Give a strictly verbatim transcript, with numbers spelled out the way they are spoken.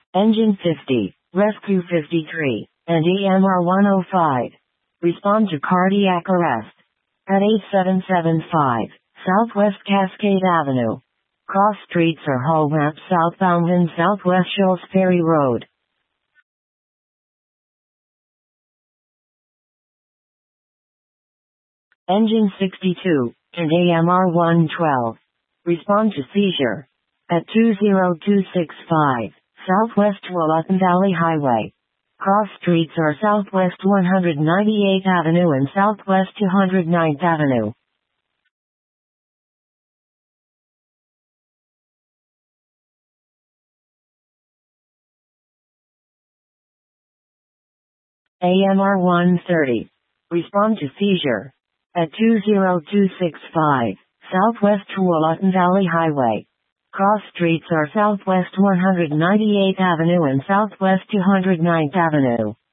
Engine fifty, Rescue fifty-three, and E M R one oh five. Respond to cardiac arrest. At eight seven seven five, Southwest Cascade Avenue. Cross streets or hall ramp southbound in Southwest Shoals Ferry Road. Engine sixty-two, and A M R one twelve. Respond to seizure. At two zero two six five, Southwest Tualatin Valley Highway. Cross streets are Southwest one ninety-eighth Avenue and Southwest two hundred ninth Avenue. A M R one thirty. Respond to seizure. At two zero two six five, Southwest Tualatin Valley Highway. Cross streets are Southwest one ninety-eighth Avenue and Southwest two hundred ninth Avenue.